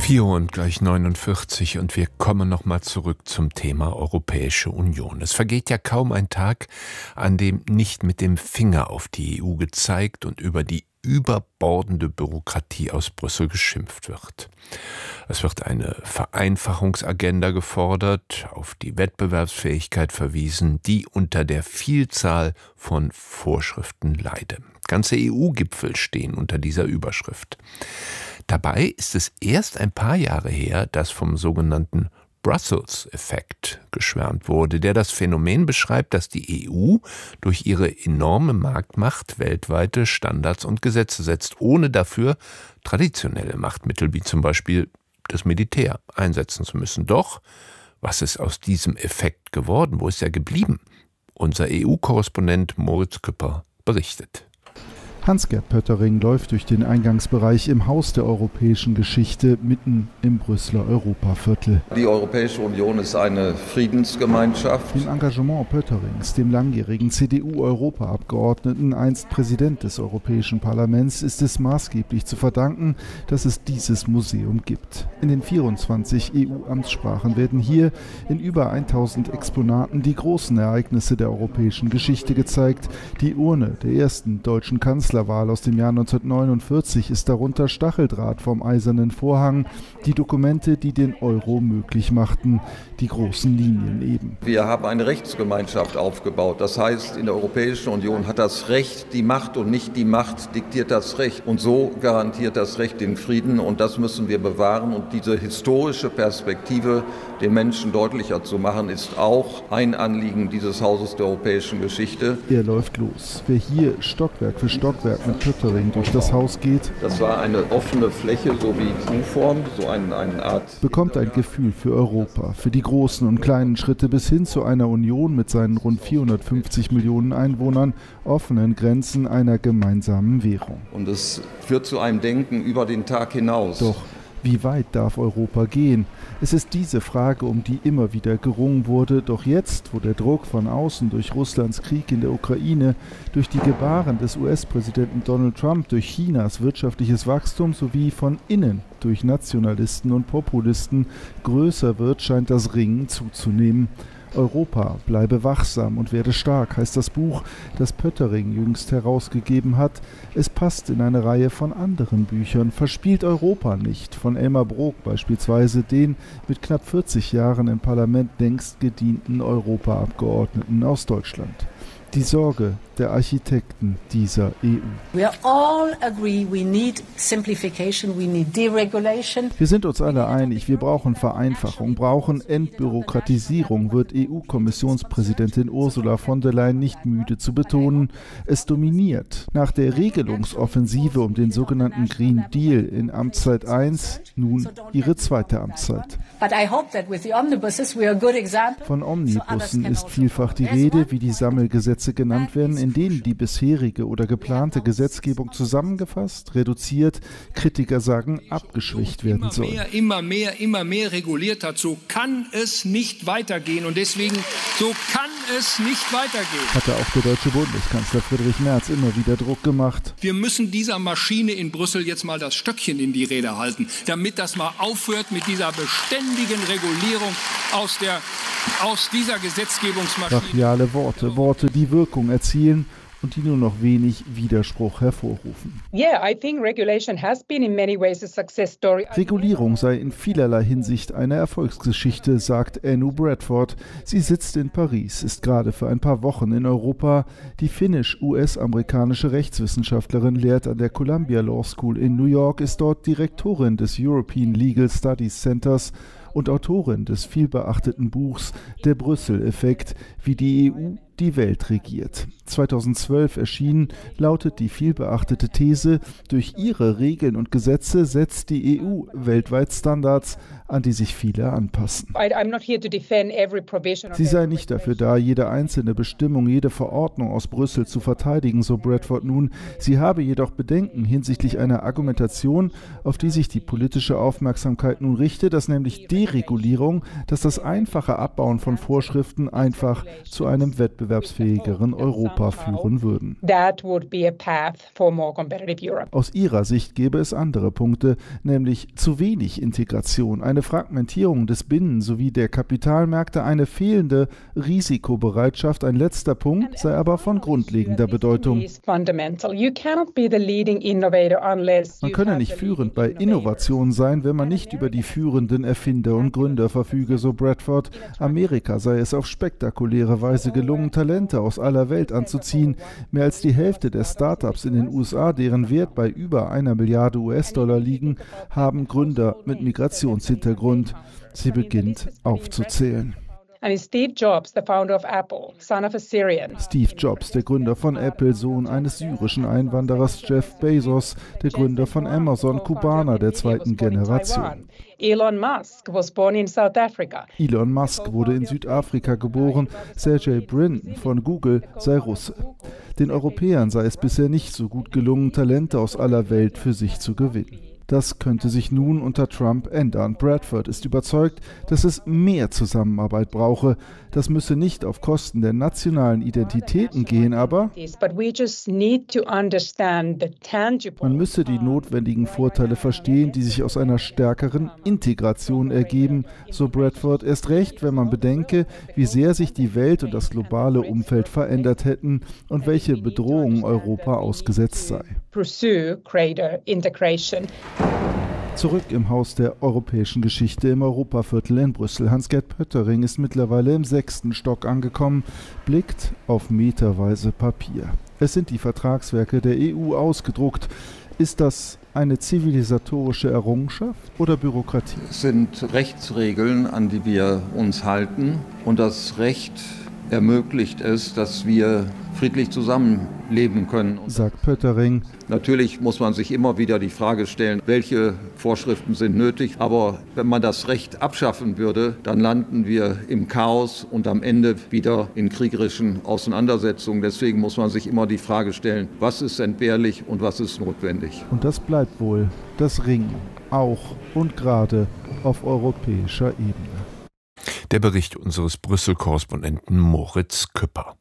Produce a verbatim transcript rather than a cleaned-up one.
vier und gleich neunundvierzig und wir kommen nochmal zurück zum Thema Europäische Union. Es vergeht ja kaum ein Tag, an dem nicht mit dem Finger auf die E U gezeigt und über die überbordende Bürokratie aus Brüssel geschimpft wird. Es wird eine Vereinfachungsagenda gefordert, auf die Wettbewerbsfähigkeit verwiesen, die unter der Vielzahl von Vorschriften leide. Ganze E U-Gipfel stehen unter dieser Überschrift. Dabei ist es erst ein paar Jahre her, dass vom sogenannten Brussels-Effekt geschwärmt wurde, der das Phänomen beschreibt, dass die E U durch ihre enorme Marktmacht weltweite Standards und Gesetze setzt, ohne dafür traditionelle Machtmittel wie zum Beispiel das Militär einsetzen zu müssen. Doch, was ist aus diesem Effekt geworden? Wo ist er geblieben? Unser E U-Korrespondent Moritz Küpper berichtet. Hans-Gert Pöttering läuft durch den Eingangsbereich im Haus der europäischen Geschichte mitten im Brüsseler Europaviertel. Die Europäische Union ist eine Friedensgemeinschaft. Dem Engagement Pötterings, dem langjährigen C D U-Europaabgeordneten, einst Präsident des Europäischen Parlaments, ist es maßgeblich zu verdanken, dass es dieses Museum gibt. In den vierundzwanzig E U-Amtssprachen werden hier in über tausend Exponaten die großen Ereignisse der europäischen Geschichte gezeigt. Die Urne der ersten deutschen Kanzlerin Wahl aus dem Jahr neunzehnhundertneunundvierzig ist darunter Stacheldraht vom Eisernen Vorhang, die Dokumente, die den Euro möglich machten, die großen Linien eben. Wir haben eine Rechtsgemeinschaft aufgebaut. Das heißt, in der Europäischen Union hat das Recht die Macht und nicht die Macht diktiert das Recht. Und so garantiert das Recht den Frieden und das müssen wir bewahren. Und diese historische Perspektive den Menschen deutlicher zu machen, ist auch ein Anliegen dieses Hauses der europäischen Geschichte. Er läuft los. Wer hier Stockwerk für Stockwerk mit Pöttering durch das Haus geht, das war eine offene Fläche, so wie U-Form, so eine, eine Art, bekommt ein Gefühl für Europa, für die großen und kleinen Schritte bis hin zu einer Union mit seinen rund vierhundertfünfzig Millionen Einwohnern, offenen Grenzen, einer gemeinsamen Währung. Und es führt zu einem Denken über den Tag hinaus. Doch wie weit darf Europa gehen? Es ist diese Frage, um die immer wieder gerungen wurde. Doch jetzt, wo der Druck von außen durch Russlands Krieg in der Ukraine, durch die Gebaren des U S-Präsidenten Donald Trump, durch Chinas wirtschaftliches Wachstum sowie von innen durch Nationalisten und Populisten größer wird, scheint das Ringen zuzunehmen. Europa bleibe wachsam und werde stark, heißt das Buch, das Pöttering jüngst herausgegeben hat. Es passt in eine Reihe von anderen Büchern. Verspielt Europa nicht, von Elmar Brok beispielsweise, den mit knapp vierzig Jahren im Parlament längst gedienten Europaabgeordneten aus Deutschland. Die Sorge der Architekten dieser E U. We all agree we need simplification, we need deregulation. Wir sind uns alle einig, wir brauchen Vereinfachung, brauchen Entbürokratisierung, wird E U-Kommissionspräsidentin Ursula von der Leyen nicht müde zu betonen. Es dominiert nach der Regelungsoffensive um den sogenannten Green Deal in Amtszeit eins nun ihre zweite Amtszeit. Von Omnibussen ist vielfach die Rede, wie die Sammelgesetze genannt werden, in denen die bisherige oder geplante Gesetzgebung zusammengefasst, reduziert, Kritiker sagen, abgeschwächt werden soll. Immer mehr, immer mehr, immer mehr reguliert hat. So kann es nicht weitergehen und deswegen, so kann es nicht weitergehen. Hatte auch der deutsche Bundeskanzler Friedrich Merz immer wieder Druck gemacht. Wir müssen dieser Maschine in Brüssel jetzt mal das Stöckchen in die Räder halten, damit das mal aufhört mit dieser beständigen Regulierung aus, der, aus dieser Gesetzgebungsmaschine. Brachiale Worte, Worte, die Wirkung erzielen und die nur noch wenig Widerspruch hervorrufen. Yeah, I think regulation has been in many ways a success story. Regulierung sei in vielerlei Hinsicht eine Erfolgsgeschichte, sagt Anu Bradford. Sie sitzt in Paris, ist gerade für ein paar Wochen in Europa. Die finnisch-U S-amerikanische Rechtswissenschaftlerin lehrt an der Columbia Law School in New York, ist dort Direktorin des European Legal Studies Centers und Autorin des vielbeachteten Buchs Der Brüssel-Effekt, wie die E U die Welt regiert. zweitausendzwölf erschienen, lautet die vielbeachtete These, durch ihre Regeln und Gesetze setzt die E U weltweit Standards, an die sich viele anpassen. Sie sei nicht dafür da, jede einzelne Bestimmung, jede Verordnung aus Brüssel zu verteidigen, so Bradford nun. Sie habe jedoch Bedenken hinsichtlich einer Argumentation, auf die sich die politische Aufmerksamkeit nun richte, dass nämlich Deregulierung, dass das einfache Abbauen von Vorschriften einfach zu einem Wettbewerb wettbewerbsfähigeren Europa führen würden. That would be a path for more competitive Europe. Aus ihrer Sicht gäbe es andere Punkte, nämlich zu wenig Integration, eine Fragmentierung des Binnen- sowie der Kapitalmärkte, eine fehlende Risikobereitschaft. Ein letzter Punkt sei aber von grundlegender Bedeutung. Man könne nicht führend bei Innovation sein, wenn man nicht über die führenden Erfinder und Gründer verfüge, so Bradford. Amerika sei es auf spektakuläre Weise gelungen, Talente aus aller Welt anzuziehen. Mehr als die Hälfte der Startups in den U S A, deren Wert bei über einer Milliarde U S-Dollar liegen, haben Gründer mit Migrationshintergrund. Sie beginnt aufzuzählen. Steve Jobs, the founder of Apple, son of a Syrian. Steve Jobs, der Gründer von Apple, Sohn eines syrischen Einwanderers. Jeff Bezos, der Gründer von Amazon, Kubaner der zweiten Generation. Elon Musk was born in South Africa. Elon Musk wurde in Südafrika geboren. Sergey Brin von Google sei Russe. Den Europäern sei es bisher nicht so gut gelungen, Talente aus aller Welt für sich zu gewinnen. Das könnte sich nun unter Trump ändern. Bradford ist überzeugt, dass es mehr Zusammenarbeit brauche. Das müsse nicht auf Kosten der nationalen Identitäten gehen, aber man müsse die notwendigen Vorteile verstehen, die sich aus einer stärkeren Integration ergeben, so Bradford. Erst recht, wenn man bedenke, wie sehr sich die Welt und das globale Umfeld verändert hätten und welche Bedrohungen Europa ausgesetzt sei. Zurück im Haus der europäischen Geschichte im Europaviertel in Brüssel. Hans-Gert Pöttering ist mittlerweile im sechsten Stock angekommen, blickt auf meterweise Papier. Es sind die Vertragswerke der E U ausgedruckt. Ist das eine zivilisatorische Errungenschaft oder Bürokratie? Es sind Rechtsregeln, an die wir uns halten, und das Recht ermöglicht es, dass wir friedlich zusammenleben können. Sagt Pöttering. Natürlich muss man sich immer wieder die Frage stellen, welche Vorschriften sind nötig. Aber wenn man das Recht abschaffen würde, dann landen wir im Chaos und am Ende wieder in kriegerischen Auseinandersetzungen. Deswegen muss man sich immer die Frage stellen, was ist entbehrlich und was ist notwendig. Und das bleibt wohl das Ringen, auch und gerade auf europäischer Ebene. Der Bericht unseres Brüssel-Korrespondenten Moritz Küpper.